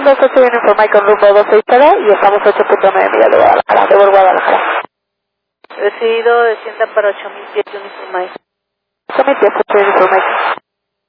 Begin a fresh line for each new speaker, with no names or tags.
28 Uniform Mike con rumbo 263 y estamos 8.9 millas de Guadalajara, de Guadalajara.
Recibido, descienda para 8010 Uniform Mike.
8010 Uniform Mike.